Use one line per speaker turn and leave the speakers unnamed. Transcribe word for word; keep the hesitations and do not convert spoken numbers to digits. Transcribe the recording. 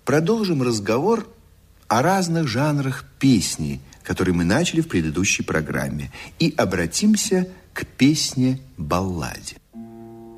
продолжим разговор о разных жанрах песни, которые мы начали в предыдущей программе, и обратимся к песне-балладе.